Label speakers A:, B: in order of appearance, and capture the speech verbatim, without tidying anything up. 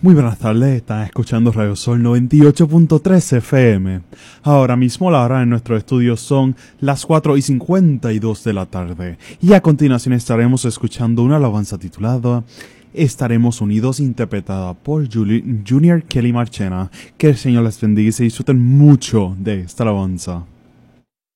A: Muy buenas tardes, están escuchando Radio Sol noventa y ocho punto tres F M. Ahora mismo la hora en nuestro estudio son las cuatro y cincuenta y dos de la tarde. Y a continuación estaremos escuchando una alabanza titulada Estaremos Unidos, interpretada por Juli- Junior Kelly Marchena. Que el Señor les bendiga y se disfruten mucho de esta alabanza.